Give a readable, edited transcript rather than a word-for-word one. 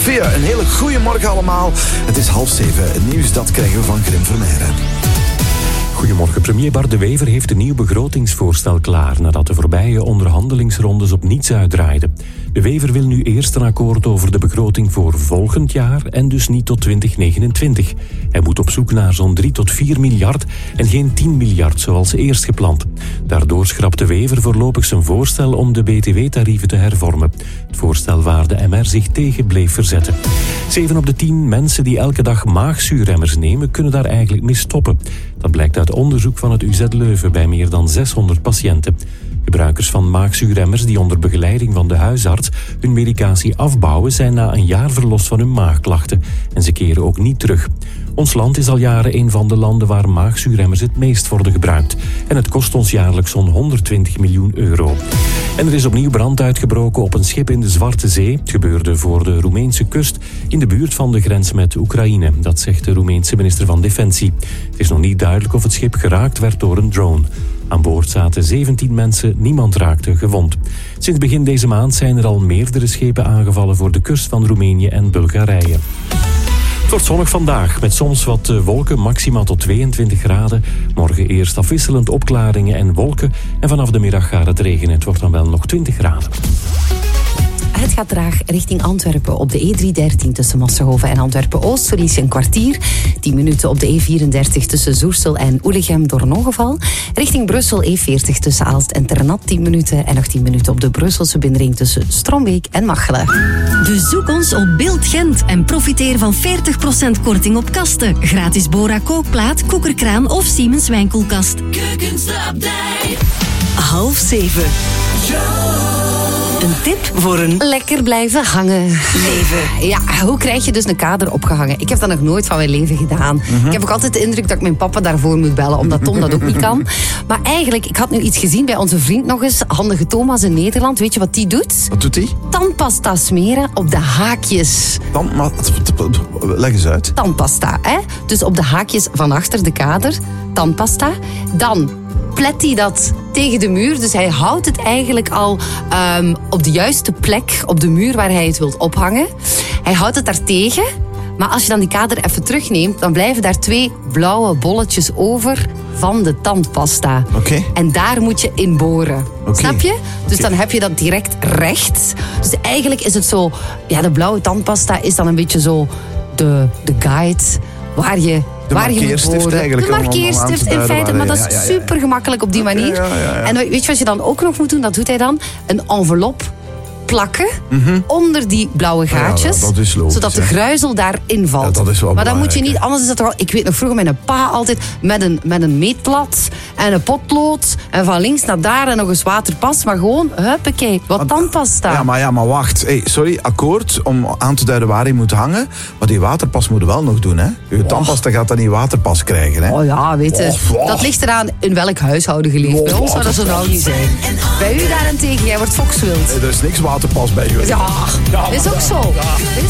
Sofia, een hele goede morgen allemaal. Het is 6:30. Het nieuws dat krijgen we van Grim Vermeijren. Goedemorgen. Premier Bart De Wever heeft een nieuw begrotingsvoorstel klaar nadat de voorbije onderhandelingsrondes op niets uitdraaiden. De Wever wil nu eerst een akkoord over de begroting voor volgend jaar en dus niet tot 2029. Hij moet op zoek naar zo'n 3 tot 4 miljard en geen 10 miljard zoals eerst gepland. Daardoor schrapt De Wever voorlopig zijn voorstel om de btw-tarieven te hervormen. Het voorstel waar de MR zich tegen bleef verzetten. 7 op de 10 mensen die elke dag maagzuurremmers nemen kunnen daar eigenlijk mee stoppen. Dat blijkt uit onderzoek van het UZ Leuven bij meer dan 600 patiënten. Gebruikers van maagzuurremmers die onder begeleiding van de huisarts hun medicatie afbouwen zijn na een jaar verlost van hun maagklachten en ze keren ook niet terug. Ons land is al jaren een van de landen waar maagzuurremmers het meest worden gebruikt. En het kost ons jaarlijks zo'n 120 miljoen euro. En er is opnieuw brand uitgebroken op een schip in de Zwarte Zee. Het gebeurde voor de Roemeense kust in de buurt van de grens met Oekraïne. Dat zegt de Roemeense minister van Defensie. Het is nog niet duidelijk of het schip geraakt werd door een drone. Aan boord zaten 17 mensen, niemand raakte gewond. Sinds begin deze maand zijn er al meerdere schepen aangevallen voor de kust van Roemenië en Bulgarije. Het wordt zonnig vandaag, met soms wat wolken, maximaal tot 22 graden. Morgen eerst afwisselend opklaringen en wolken. En vanaf de middag gaat het regenen. Het wordt dan wel nog 20 graden. Het gaat traag richting Antwerpen op de E313 tussen Massenhoven en Antwerpen-Oost. Verlies je een kwartier. 10 minuten op de E34 tussen Zoersel en Oelegem door een ongeval. Richting Brussel E40 tussen Aalst en Ternat 10 minuten. En nog 10 minuten op de Brusselse binnenring tussen Strombeek en Machelen. Bezoek ons op Beeld Gent en profiteer van 40% korting op kasten. Gratis Bora kookplaat, koekerkraan of Siemens wijnkoelkast. Keukens update. 6:30. Een tip voor een Lekker blijven hangen. leven. Ja, hoe krijg je dus een kader opgehangen? Ik heb dat nog nooit van mijn leven gedaan. Ik heb ook altijd de indruk dat ik mijn papa daarvoor moet bellen, omdat Tom dat ook niet kan. Maar eigenlijk, ik had nu iets gezien bij onze vriend nog eens, Handige Thomas in Nederland. Weet je wat die doet? Wat doet hij? Tandpasta smeren op de haakjes. Leg eens uit. Tandpasta, hè? Dus op de haakjes van achter de kader, tandpasta. Dan plet hij dat tegen de muur. Dus hij houdt het eigenlijk al op de juiste plek op de muur waar hij het wilt ophangen. Hij houdt het daar tegen. Maar als je dan die kader even terugneemt, dan blijven daar 2 blauwe bolletjes over van de tandpasta. Oké. En daar moet je in boren. Oké. Snap je? Dus Oké. dan heb je dat direct rechts. Dus eigenlijk is het zo, ja, de blauwe tandpasta is dan een beetje zo de guide waar je markeerstift eigenlijk. De om aan te markeerstift in duiden feite, waar maar je- dat is ja. super gemakkelijk op die manier. Ja. En weet je wat je dan ook nog moet doen? Dat doet hij dan. Een envelop plakken onder die blauwe gaatjes. dat is logisch, zodat de hè. gruizel daarin valt. Ja, dat is wel maar dan moet je belangrijk, niet, anders is dat toch al. Ik weet nog vroeger mijn pa altijd met een meetlat en een potlood en van links naar daar en nog eens waterpas. Maar gewoon, huppakee, wat tandpasta. Ja, maar wacht. Hey, sorry, akkoord om aan te duiden waar je moet hangen. Maar die waterpas moet je wel nog doen, hè? Je tandpasta gaat dan niet waterpas krijgen, hè? Oh ja, weet je, Och. dat ligt eraan in welk huishouden je leeft. Bij ons zou dat zo nou niet zijn. Bij u daarentegen, jij wordt fokswild. Er is niks waterpas bij jullie. Ja, is ook zo.